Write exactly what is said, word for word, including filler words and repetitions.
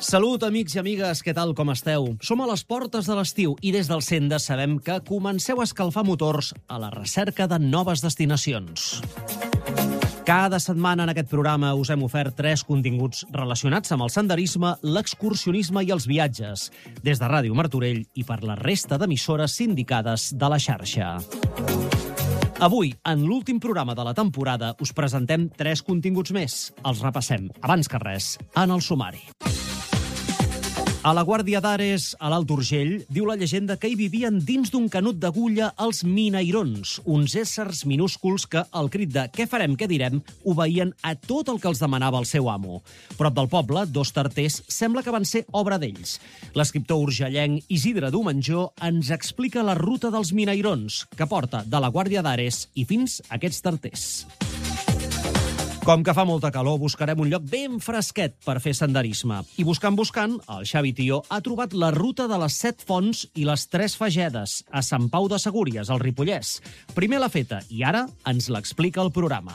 Salut, amics i amigues, què tal, com esteu? Som a les portes de l'estiu i des del Senda sabem que comenceu a escalfar motors a la recerca de noves destinacions. Cada setmana en aquest programa us hem ofert tres continguts relacionats amb el senderisme, l'excursionisme i els viatges, des de Ràdio Martorell i per la resta d'emissores sindicades de la xarxa. Avui, en l'últim programa de la temporada, us presentem tres continguts més. Els repassem, abans que res, en el sumari. A la Guàrdia d'Ares, a l'Alt Urgell, diu la llegenda que hi vivien dins d'un canut d'agulla els minairons, uns éssers minúsculs que, al crit de «què farem, què direm?», obeïen a tot el que els demanava el seu amo. Prop del poble, dos tarters sembla que van ser obra d'ells. L'escriptor urgellenc Isidre Domenjó ens explica la ruta dels minairons, que porta de la Guàrdia d'Ares i fins a aquests tarters. Com que fa molta calor, buscarem un lloc ben fresquet per fer senderisme. I buscant, buscant, el Xavi Tió ha trobat la ruta de les Set Fonts i les Tres Fagedes, a Sant Pau de Segúries, al Ripollès. Primer l'ha feta i ara ens l'explica el programa.